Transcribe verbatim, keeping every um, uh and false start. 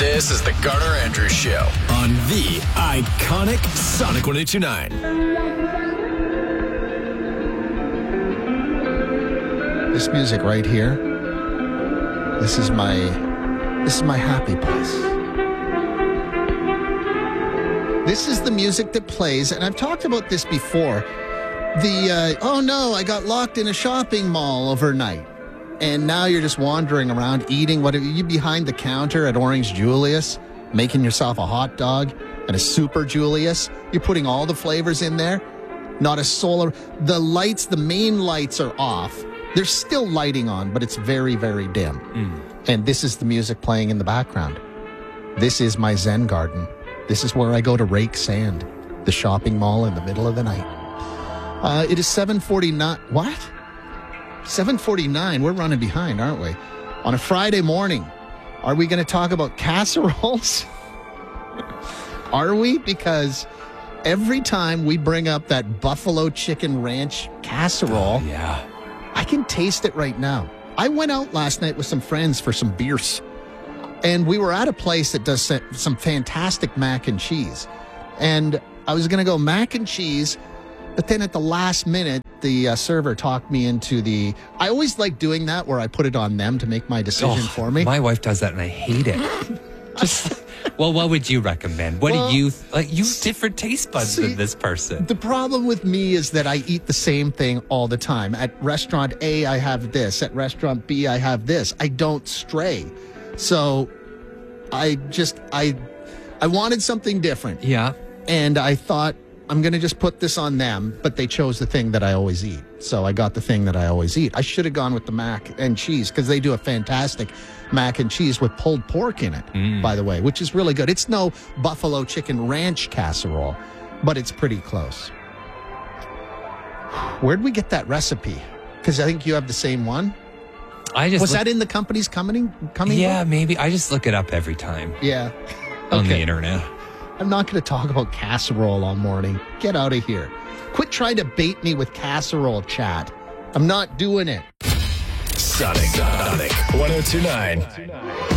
This is the Garner Andrews Show on the iconic Sonic one oh two nine. This music right here, this is my, this is my happy place. This is the music that plays, and I've talked about this before. The, uh, oh no, I got locked in a shopping mall overnight. And now you're just wandering around eating. What are you behind the counter at Orange Julius, making yourself a hot dog and a Super Julius? You're putting all the flavors in there. Not a solar. The lights, the main lights are off. There's still lighting on, but it's very, very dim. Mm. And this is the music playing in the background. This is my Zen garden. This is where I go to rake sand. The shopping mall in the middle of the night. Uh, it is seven forty-nine. What? seven forty-nine. We're running behind, aren't we? On a Friday morning. Are we going to talk about casseroles? Are we? Because every time we bring up that buffalo chicken ranch casserole, oh, yeah. I can taste it right now. I went out last night with some friends for some beers, and we were at a place that does some fantastic mac and cheese. And I was going to go mac and cheese, but then at the last minute, the uh, server talked me into the... I always like doing that where I put it on them to make my decision oh, for me. My wife does that and I hate it. Just, well, what would you recommend? What well, do you... Like, you have different taste buds see, than this person. The problem with me is that I eat the same thing all the time. At restaurant A, I have this. At restaurant B, I have this. I don't stray. So I just... I, I wanted something different. Yeah. And I thought, I'm going to just put this on them, but they chose the thing that I always eat. So I got the thing that I always eat. I should have gone with the mac and cheese because they do a fantastic mac and cheese with pulled pork in it, mm. by the way, which is really good. It's no buffalo chicken ranch casserole, but it's pretty close. Where'd we get that recipe? Because I think you have the same one. I just Was look- that in the company's coming? coming yeah, book? maybe. I just look it up every time. Yeah. On Okay. the internet. I'm not going to talk about casserole all morning. Get out of here. Quit trying to bait me with casserole chat. I'm not doing it. Sonic, Sonic one oh two nine.